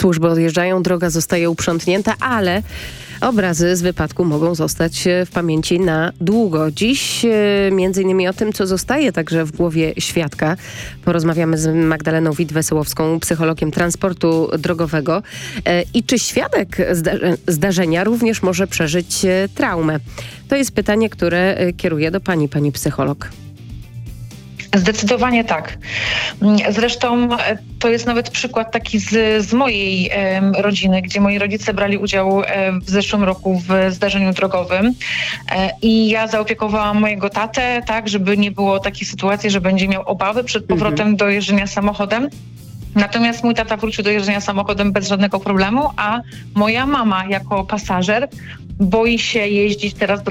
Służby odjeżdżają, droga zostaje uprzątnięta, ale obrazy z wypadku mogą zostać w pamięci na długo. Dziś między innymi o tym, co zostaje także w głowie świadka. Porozmawiamy z Magdaleną Witt-Wesołowską, psychologiem transportu drogowego. I czy świadek zdarzenia również może przeżyć traumę? To jest pytanie, które kieruję do pani psycholog. Zdecydowanie tak. Zresztą to jest nawet przykład taki z mojej rodziny, gdzie moi rodzice brali udział w zeszłym roku w zdarzeniu drogowym i ja zaopiekowałam mojego tatę, tak, żeby nie było takiej sytuacji, że będzie miał obawy przed powrotem do jeżdżenia samochodem. Natomiast mój tata wrócił do jeżdżenia samochodem bez żadnego problemu, a moja mama jako pasażer boi się jeździć teraz